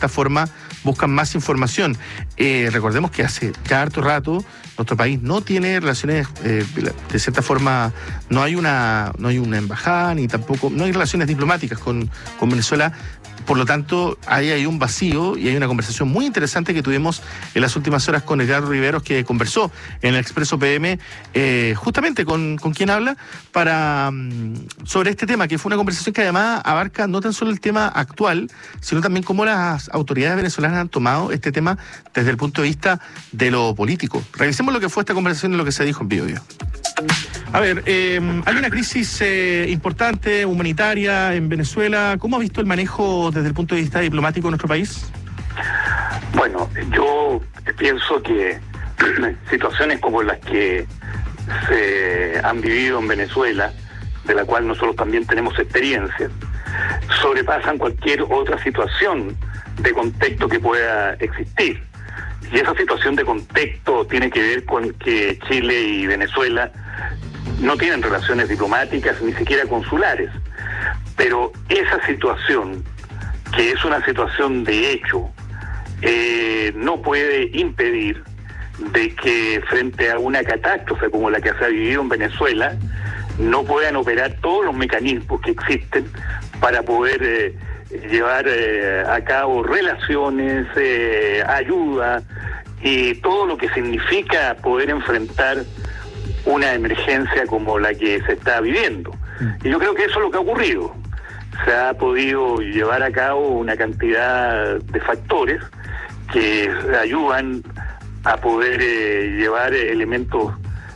cierta forma buscan más información. Recordemos que hace ya harto rato nuestro país no tiene relaciones, de cierta forma, no hay una embajada, ni tampoco, no hay relaciones diplomáticas con Venezuela. Por lo tanto, ahí hay un vacío y hay una conversación muy interesante que tuvimos en las últimas horas con Edgardo Riveros, que conversó en el Expreso PM, justamente con quien habla, sobre este tema, que fue una conversación que además abarca no tan solo el tema actual, sino también cómo las autoridades venezolanas han tomado este tema desde el punto de vista de lo político. Revisemos lo que fue esta conversación y lo que se dijo en Biobío. A ver, hay una crisis importante, humanitaria en Venezuela. ¿Cómo ha visto el manejo desde el punto de vista diplomático de nuestro país? Bueno, yo pienso que situaciones como las que se han vivido en Venezuela, de la cual nosotros también tenemos experiencia, sobrepasan cualquier otra situación de contexto que pueda existir. Y esa situación de contexto tiene que ver con que Chile y Venezuela no tienen relaciones diplomáticas, ni siquiera consulares. Pero esa situación, que es una situación de hecho, no puede impedir de que frente a una catástrofe como la que se ha vivido en Venezuela, no puedan operar todos los mecanismos que existen para poder llevar a cabo relaciones, ayuda y todo lo que significa poder enfrentar una emergencia como la que se está viviendo. Y yo creo que eso es lo que ha ocurrido. Se ha podido llevar a cabo una cantidad de factores que ayudan a poder llevar elementos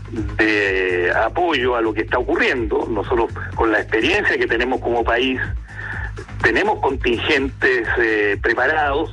de apoyo a lo que está ocurriendo. Nosotros, con la experiencia que tenemos como país, tenemos contingentes preparados